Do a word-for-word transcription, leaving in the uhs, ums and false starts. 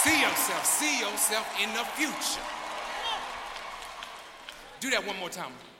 See yourself, see yourself in the future. Do that one more time.